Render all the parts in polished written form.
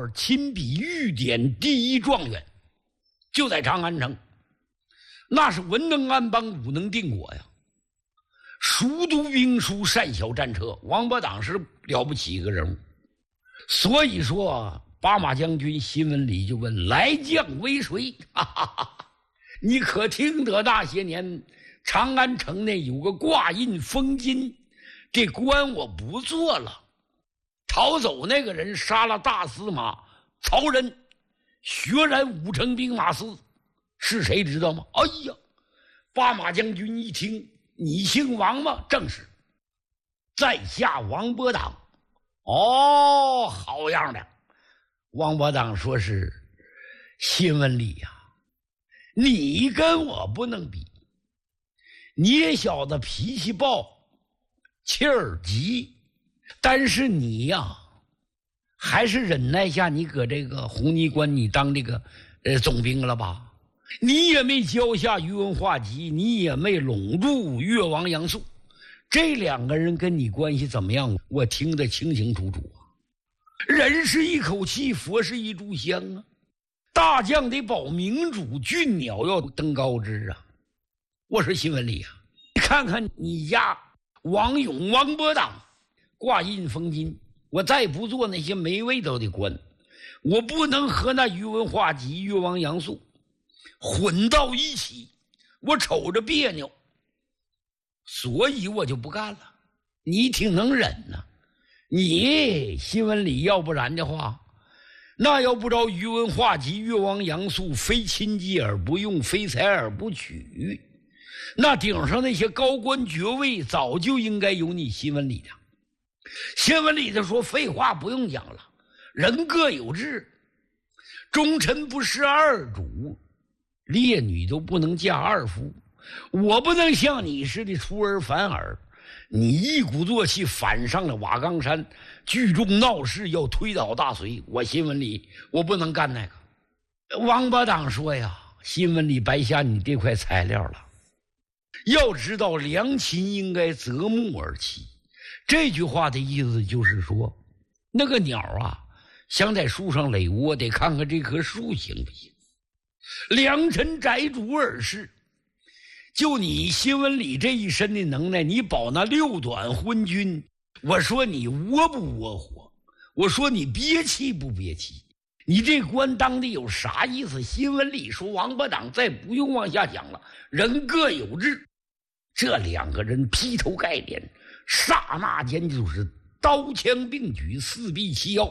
儿亲笔御典第一状元，就在长安城。那是文能安邦，武能定国呀，熟读兵书，善晓战车，王伯党是了不起一个人物。所以说巴马将军辛文礼就问来将为谁？哈哈哈！你可听得那些年长安城内有个挂印封金，这官我不做了。逃走那个人杀了大司马曹仁，血染5城兵马司，是谁知道吗？哎呀，巴马将军一听，你姓王吗？正是，在下王伯党。哦，好样的！王伯党说是辛文礼呀，你跟我不能比，你小子脾气暴，气儿急，但是你呀，还是忍耐下你搁这个红泥关你当这个总兵了吧？你也没交下宇文化及，你也没笼住越王杨素，这2个人跟你关系怎么样？我听得清清楚楚啊！人是一口气，佛是一炷香啊！大将得保明主，俊鸟要登高枝啊！我说辛文礼啊，你看看你家王勇、王伯党挂印封金，我再不做那些没味道的官，我不能和那宇文化及、越王杨素混到一起，我瞅着别扭，所以我就不干了。你挺能忍呐，你辛文礼要不然的话，那要不着宇文化及、越王杨素非亲姬而不用，非才而不取，那顶上那些高官爵位早就应该有你辛文礼的。辛文礼就说废话不用讲了，人各有志，忠臣不事二主，烈女都不能嫁二夫，我不能像你似的出尔反尔，你一鼓作气反上了瓦岗山，聚众闹事要推倒大隋，我辛文礼我不能干那个。王八党说呀，辛文礼白下你这块材料了，要知道良禽应该择木而栖，这句话的意思就是说，那个鸟啊想在树上垒窝，得看看这棵树行不行。良臣宅主而事，就你辛文礼这一身的能耐，你保那6短昏君，我说你窝不窝火？我说你憋气不憋气？你这官当的有啥意思？辛文礼说王八党再不用往下讲了，人各有志。这2个人劈头盖脸，刹那间就是刀枪并举，4臂齐腰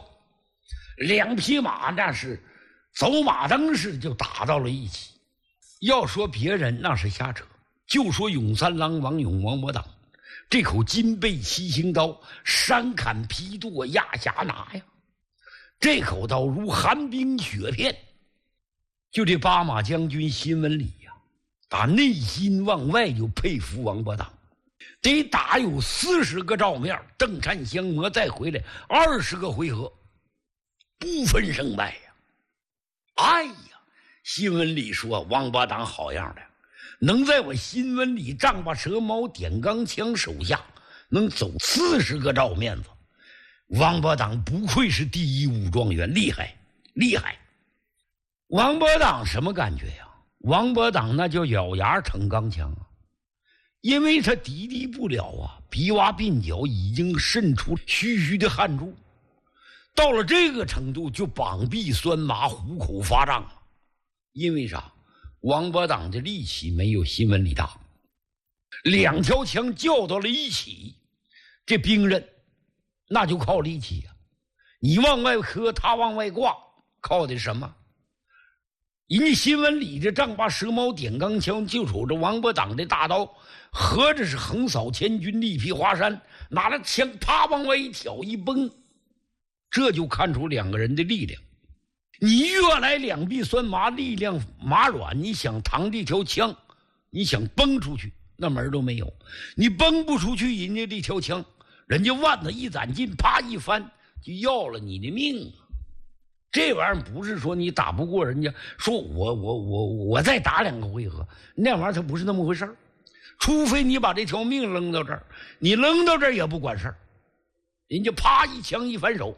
，2匹马那是走马灯似的就打到了一起。要说别人那是瞎扯，就说永三郎王勇、王伯党这口金背七星刀，山砍劈剁压下拿呀，这口刀如寒冰雪片。就这巴马将军辛文礼呀，打内心往外就佩服王伯党，得打有40个照面，邓禅相磨，再回来20个回合，不分胜败呀。哎呀，辛文礼说王八党好样的，能在我辛文礼丈八蛇矛点钢枪手下能走40个照面子，王八党不愧是第一武状元，厉害厉害。王八党什么感觉呀？王八党那叫咬牙逞钢枪啊，因为他抵敌不了啊，鼻洼鬓角已经渗出虚虚的汗珠，到了这个程度就膀臂酸麻，虎口发胀了。因为啥？王八党的力气没有辛文礼大，2条枪较到了一起，这兵刃那就靠力气呀，你往外磕，他往外挂，靠的什么？人家辛文礼这丈八蛇矛点钢枪，就瞅着王八党的大刀，合着是横扫千军，力劈华山，拿了枪啪往外一挑一崩，这就看出2个人的力量。你越来2臂酸麻，力量麻软，你想扛这条枪，你想崩出去，那门都没有。你崩不出去人家这条枪，人家腕子一攒劲，啪一翻就要了你的命啊！这玩意儿不是说你打不过人家，说我再打2个回合，那玩意儿它不是那么回事儿。除非你把这条命扔到这儿，你扔到这儿也不管事儿，人家啪一枪一反手，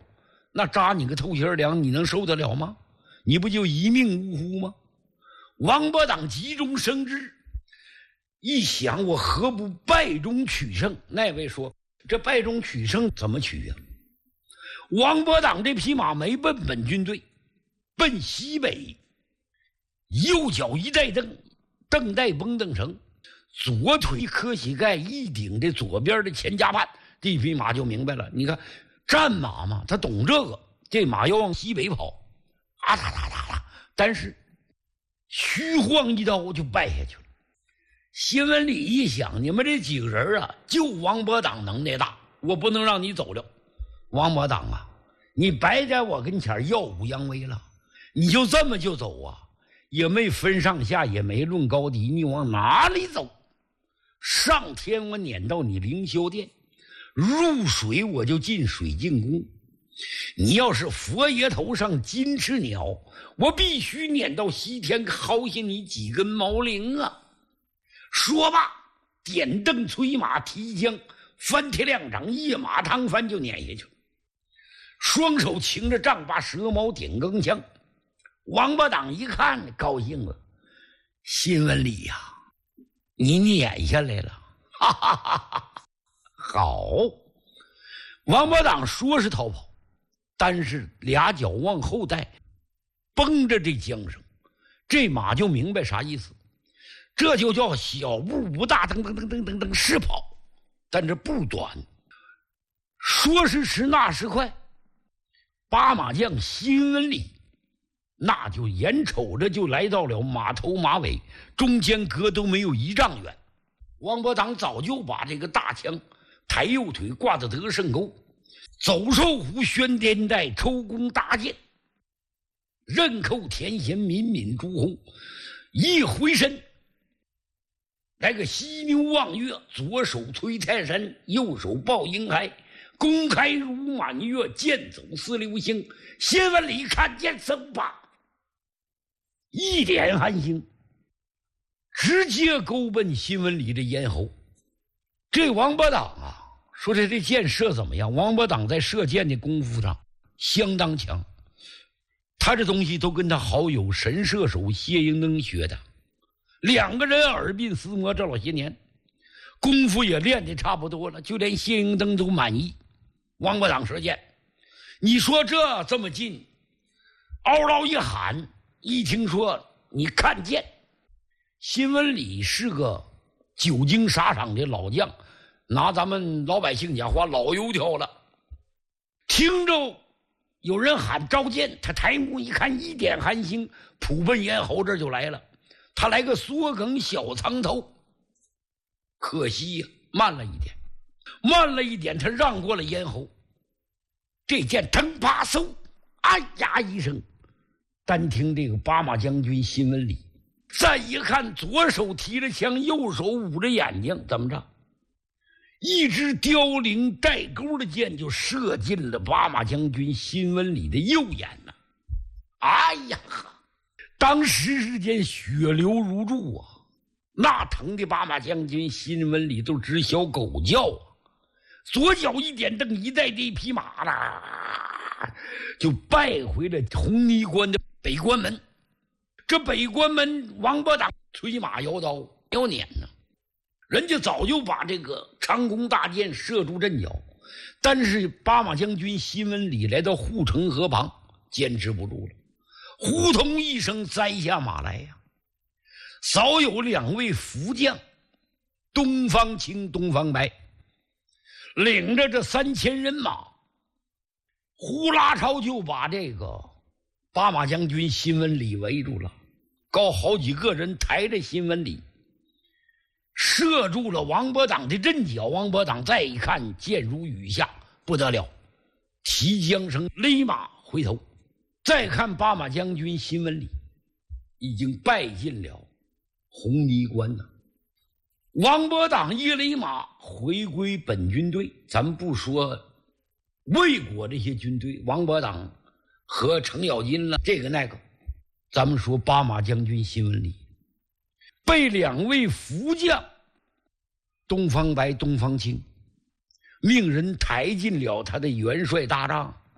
那扎你个透心凉，你能受得了吗？你不就一命呜呼吗？王伯党急中生智，一想我何不败中取胜？那位说这败中取胜怎么取啊？王伯党这匹马没奔本军队，奔西北，右脚一带蹬，蹬带绷蹬绳，左腿磕膝盖一顶这左边的前夹绊，这匹马就明白了。你看战马嘛，他懂这个，这马要往西北跑，啊哒哒哒哒，但是虚晃一刀就败下去了。新闻里一想，你们这几个人啊，就王伯党能耐大，我不能让你走了。王伯党啊，你白在我跟前耀武扬威了，你就这么就走啊？也没分上下，也没论高低，你往哪里走？上天我撵到你凌霄殿，入水我就进水晶宫。你要是佛爷头上金翅鸟，我必须撵到西天薅下你几根毛翎啊！说罢，点蹬催马，提枪翻铁两掌，一马趟翻就撵下去，双手擎着丈八蛇矛点更枪。王八党一看高兴了，新闻里呀，你撵下来了，哈哈哈哈！好，王八党说是逃跑，但是俩脚往后带，绷着这缰绳，这马就明白啥意思。这就叫小步不大，噔噔噔噔噔噔是跑，但这步短。说时迟，那时快，八马将新闻里那就眼瞅着就来到了马头马尾，中间隔都没有1丈远。王伯党早就把这个大枪抬右腿挂在得胜钩，走兽虎宣天带，抽弓搭箭，刃扣田弦，敏敏朱红，一回身来个犀牛望月，左手推泰山，右手抱鹰海，弓开如满月，箭走似流星。新闻里看见僧巴一点寒星，直接勾奔新闻里的咽喉。这王伯党啊，说这箭射怎么样？王伯党在射箭的功夫上相当强，他这东西都跟他好友神射手谢英登学的。2个人耳鬓厮磨这老些年，功夫也练得差不多了，就连谢英登都满意王伯党射箭。你说这么近，嗷嗷一喊，一听说你看见，新闻里是个久经沙场的老将，拿咱们老百姓讲话老油条了。听着有人喊召见，他抬目一看，一点寒星扑奔咽喉这就来了。他来个缩梗小藏头，可惜呀，慢了一点，他让过了咽喉。这箭腾啪嗖，哎呀一声，单听这个八马将军新闻里，再一看，左手提着枪，右手捂着眼睛，怎么着？一支凋零带钩的箭就射进了八马将军新闻里的右眼呐！哎呀！当时之间血流如注啊，那疼的八马将军新闻里都直小狗叫啊！左脚一点蹬，一带这匹马啦，就败回了红泥关的北关门。这北关门，王伯党催马摇刀要撵呢，人家早就把这个长弓大箭射出阵脚，但是八马将军新闻里来到护城河旁，坚持不住了。呼通一声栽下马来呀！早有2位副将，东方青、东方白，领着这3000人马，呼啦超就把这个八马将军新闻里围住了，高好几个人抬着新闻里，射住了王伯党的阵脚。王伯党再一看，箭如雨下，不得了，提缰绳勒马回头。再看八马将军新闻里，已经败进了红泥关呐。王伯党一勒马回归本军队，咱们不说魏国这些军队，王伯党和程咬金了这个那个，咱们说八马将军新闻里被2位副将东方白、东方青命人抬进了他的元帅大帐。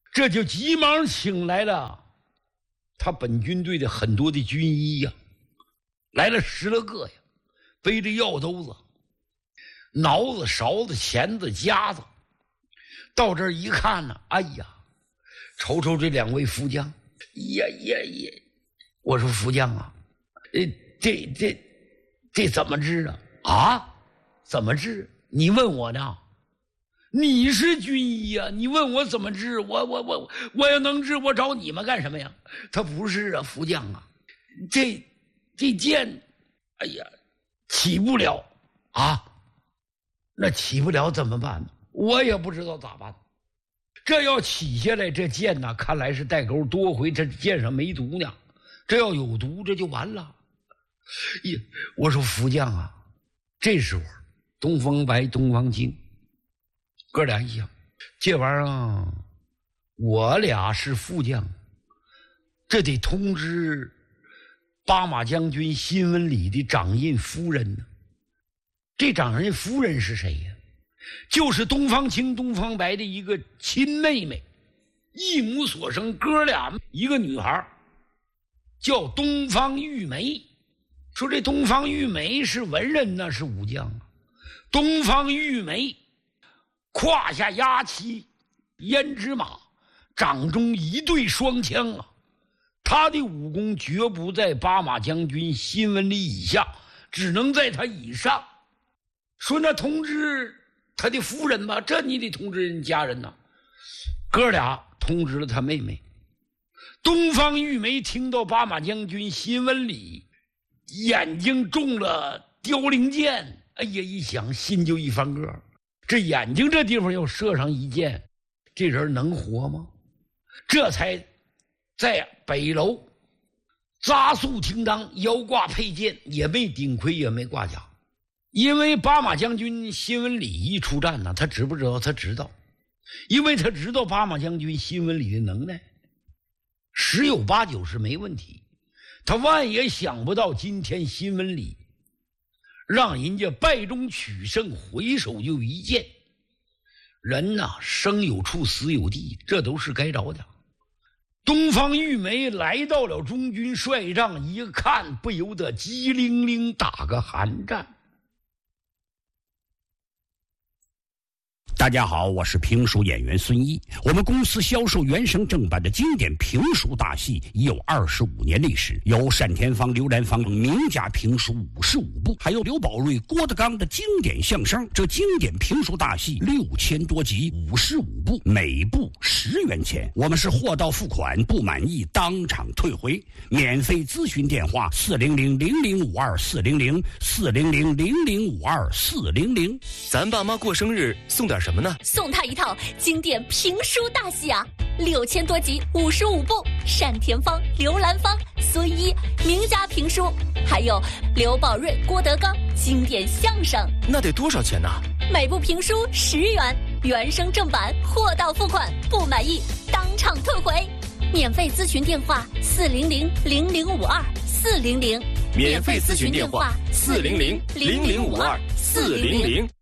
这就急忙请来了他本军队的很多的军医呀，来了10来个呀，背着药兜子、挠子、勺子、钳子、夹子，到这儿一看呢，哎呀，瞅瞅这2位副将，呀，我说副将啊，这怎么治啊？啊，怎么治？你问我呢？你是军医啊，你问我怎么治？我要能治，我找你们干什么呀？他不是啊，副将啊，这箭，哎呀，起不了啊，那起不了怎么办呢？我也不知道咋办。这要起下来，这箭呢，看来是带钩，多回这箭上没毒呢。这要有毒，这就完了。我说副将啊，这时候东方白、东方青哥俩一想，这玩意儿我俩是副将，这得通知巴马将军新闻里的掌印夫人呢。这掌印夫人是谁呀？就是东方青、东方白的一个亲妹妹，一母所生，哥俩一个女孩，叫东方玉梅。说这东方玉梅是文人呢，是武将啊。东方玉梅胯下压骑胭脂马，掌中一对双枪啊。他的武功绝不在巴马将军新闻里以下，只能在他以上。说那通知他的夫人吧，这你得通知人家人呐。哥俩通知了他妹妹。东方玉梅听到巴马将军新闻里眼睛中了凋零箭，哎呀，一想心就一翻个，这眼睛这地方要射上一箭，这人能活吗？这才在北楼扎肃听当，腰挂佩剑，也没顶盔，也没挂甲。因为巴马将军新闻里一出战呢，他知不知道？他知道，因为他知道巴马将军新闻里的能耐，10有8、9是没问题。他万也想不到今天新闻里让人家败中取胜，回手就一箭。人呐，生有处死有地，这都是该着的。东方玉梅来到了中军帅帐，一看不由得激灵灵打个寒战。 大家好，我是评书演员孙一。我们公司销售原声正版的经典评书大戏已有25年历史，有单田芳、刘兰芳名家评书55部，还有刘宝瑞、郭德纲的经典相声。这经典评书大戏6000多集，55部，每部10元钱。我们是货到付款，不满意当场退回。免费咨询电话400-0052-400，400-0052-400。 咱爸妈过生日送点什么呢？ 送他一套经典评书大戏啊，6000多集，55部，单田芳、刘兰芳、孙一名家评书，还有刘宝瑞、郭德纲经典相声。 那得多少钱呢？ 每部评书10元，原声正版，货到付款，不满意当场退回。免费咨询电话400-0052-400， 免费咨询电话400-0052-400。